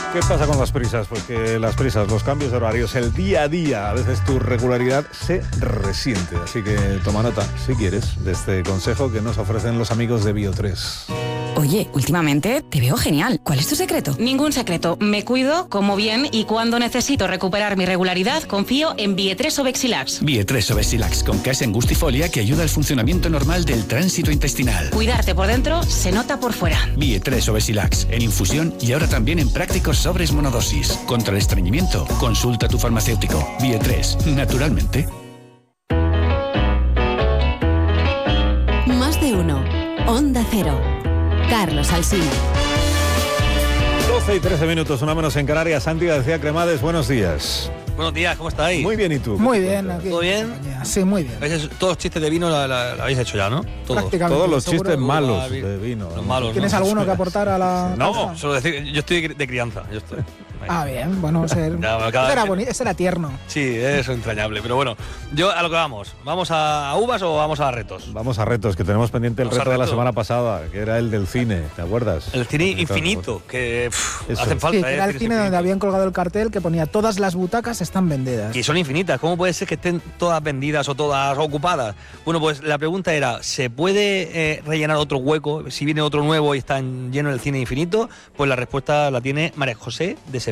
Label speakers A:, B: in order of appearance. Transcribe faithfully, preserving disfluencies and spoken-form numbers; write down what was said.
A: ¿Qué pasa con las prisas? Pues que las prisas, los cambios de horarios, el día a día, a veces tu regularidad se resiente. Así que toma nota, si quieres, de este consejo que nos ofrecen los amigos de Bio tres.
B: Oye, últimamente te veo genial. ¿Cuál es tu secreto?
C: Ningún secreto. Me cuido, como bien y cuando necesito recuperar mi regularidad, confío en Bio tres Obexilax.
D: Bio tres Obexilax con gas angustifolia que ayuda al funcionamiento normal del tránsito intestinal.
C: Cuidarte por dentro se nota por fuera.
D: Bio tres Obexilax en infusión y ahora también en prácticos sobres monodosis. Contra el estreñimiento, consulta a tu farmacéutico. Bio tres, naturalmente.
E: Más de uno. Onda Cero. Carlos Alsina.
A: doce y trece minutos, una menos en Canarias. Santi García Cremades, buenos días.
F: Buenos días, ¿cómo estáis?
A: Muy bien, ¿y tú?
G: Muy bien. Aquí.
F: ¿Todo bien?
G: Sí, muy bien.
F: Todos los chistes de vino la, la, la habéis hecho ya, ¿no? Todos.
G: Prácticamente.
A: Todos los
G: seguro.
A: chistes malos de vino.
F: Los malos,
G: ¿Tienes
F: ¿no?
G: alguno que aportar a la...?
F: No,
G: causa?
F: solo decir, yo estoy de crianza, yo estoy.
G: Ah, bien, bueno, ser...
F: Ya, cada
G: ese, era
F: vez-
G: boni- ese era tierno.
F: Sí, es entrañable, pero bueno, yo a lo que vamos, ¿vamos a uvas o vamos a retos?
A: Vamos a retos, que tenemos pendiente el
F: Vamos a
A: reto de la
F: reto.
A: semana pasada, que era el del cine, ¿te acuerdas?
F: El cine
A: Bonito.
F: infinito, que pff,
A: Eso.
F: hacen falta.
G: Sí, que
F: eh,
G: era el
F: cines
G: cine donde
F: infinitos.
G: habían colgado el cartel que ponía todas las butacas están vendidas.
F: Y son infinitas, ¿cómo puede ser que estén todas vendidas o todas ocupadas? Bueno, pues la pregunta era, ¿se puede eh, rellenar otro hueco si viene otro nuevo y está lleno el cine infinito? Pues la respuesta la tiene María José de Sevilla.